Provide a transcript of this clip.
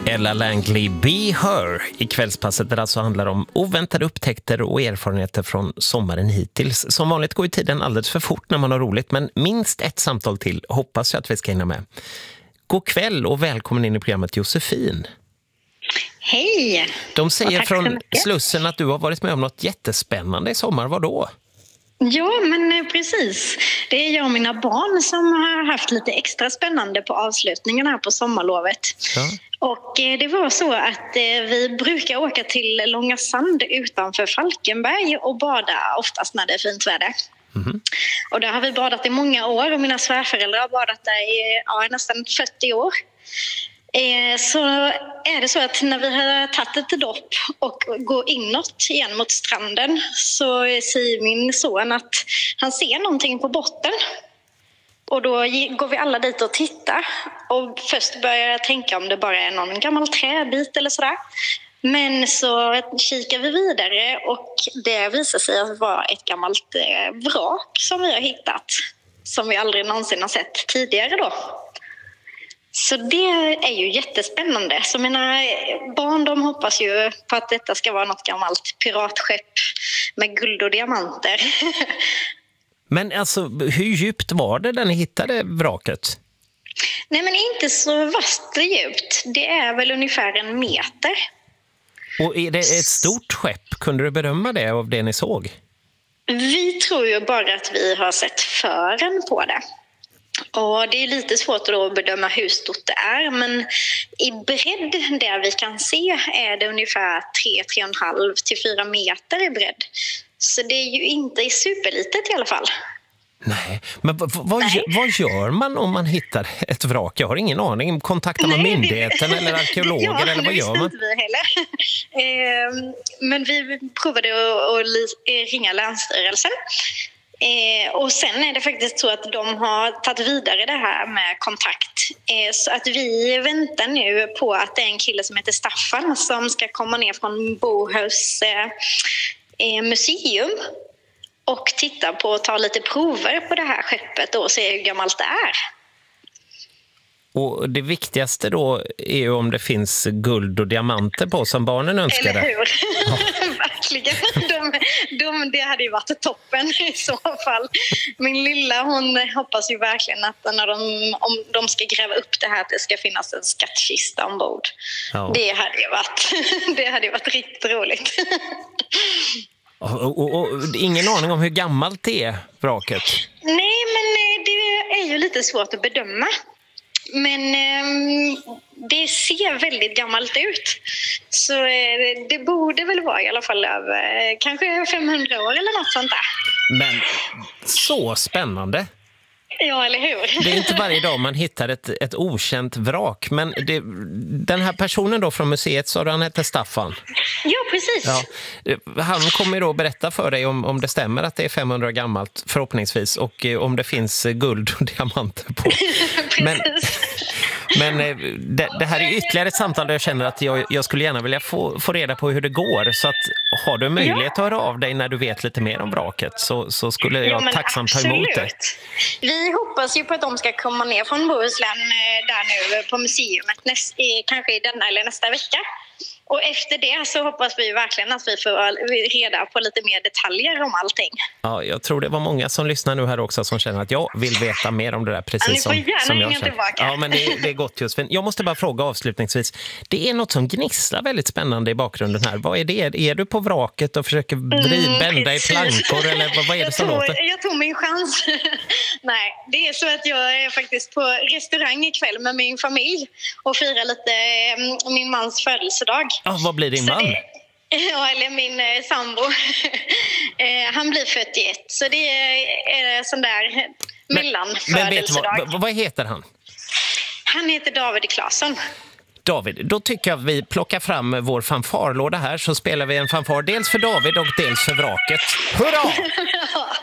Ella Langley, Be Her i kvällspasset där det alltså handlar om oväntade upptäckter och erfarenheter från sommaren hittills. Som vanligt går ju tiden alldeles för fort när man har roligt, men minst ett samtal till hoppas jag att vi ska hinna med. God kväll och välkommen in i programmet Josefin. Hej! De säger från Slussen att du har varit med om något jättespännande i sommar. Vad då? Ja, men precis. Det är jag och mina barn som har haft lite extra spännande på avslutningen här på sommarlovet. Ja. Och det var så att vi brukar åka till Långa Sand utanför Falkenberg och bada oftast när det är fint väder. Mm. Och där har vi badat i många år och mina svärföräldrar har badat där i nästan 40 år. Så är det så att när vi har tagit ett dopp och går inåt igen mot stranden så säger min son att han ser någonting på botten. Och då går vi alla dit och tittar och först börjar jag tänka om det bara är någon gammal träbit eller sådär. Men så kikar vi vidare och det visar sig att vara ett gammalt vrak som vi har hittat som vi aldrig någonsin har sett tidigare då. Så det är ju jättespännande. Så mina barn de hoppas ju på att detta ska vara något gammalt piratskepp med guld och diamanter. Men alltså, hur djupt var det när ni hittade vraket? Nej, men inte så vasst djupt. Det är väl ungefär 1 meter. Och är det ett stort skepp? Kunde du bedöma det av det ni såg? Vi tror ju bara att vi har sett fören på det. Och det är lite svårt att bedöma hur stort det är, men i bredd där vi kan se är det ungefär 3,5 till 4 meter i bredd. Så det är ju inte superlitet i alla fall. Nej, men vad gör man om man hittar ett vrak? Jag har ingen aning. Kontaktar man myndigheten eller arkeologer eller vad gör man? Inte vi heller. Men vi provade att ringa Länsstyrelsen. Och sen är det faktiskt så att de har tagit vidare det här med kontakt. Så att vi väntar nu på att det är en kille som heter Staffan som ska komma ner från Bohus museum och titta på och ta lite prover på det här skeppet och se hur gammalt det är. Och det viktigaste då är ju om det finns guld och diamanter på som barnen önskar. Eller hur? Ja. Verkligen. Det hade ju varit toppen i så fall. Min lilla, hon hoppas ju verkligen att om de ska gräva upp det här att det ska finnas en skattkista ombord. Ja. Det hade ju varit riktigt roligt. Och ingen aning om hur gammalt det är, vraket? Nej, men det är ju lite svårt att bedöma. Men det ser väldigt gammalt ut. Så det borde väl vara i alla fall över kanske 500 år eller något sånt där. Men så spännande. Ja, eller hur? Det är inte varje dag man hittar ett okänt vrak. Men den här personen då från museet, sa du han heter Staffan? Ja, precis. Ja, han kommer då berätta för dig om det stämmer att det är 500 år gammalt förhoppningsvis. Och om det finns guld och diamanter på. Men det här är ytterligare ett samtal där jag känner att jag skulle gärna vilja få reda på hur det går. Så att har du möjlighet att höra av dig när du vet lite mer om vraket så skulle jag tacksamt ta emot det. Vi hoppas ju på att de ska komma ner från Bohuslän där nu på museet kanske i denna eller nästa vecka. Och efter det så hoppas vi verkligen att vi får reda på lite mer detaljer om allting. Ja, jag tror det var många som lyssnar nu här också som känner att jag vill veta mer om det där precis som jag känner. Ni får gärna tillbaka. Ja, men det är gott just. Jag måste bara fråga avslutningsvis. Det är något som gnisslar väldigt spännande i bakgrunden här. Vad är det? Är du på vraket och försöker bända i plankor eller vad är det som låter? Jag tog min chans. Nej, det är så att jag är faktiskt på restaurang ikväll med min familj och firar lite min mans födelsedag. Ja, vad blir din man? Ja, eller min sambo. Han blir 41, så det är sån där mellanfödelsedag. Men vad heter han? Han heter David Claesson. David, då tycker jag vi plockar fram vår fanfarlåda här så spelar vi en fanfar dels för David och dels för vraket. Hurra!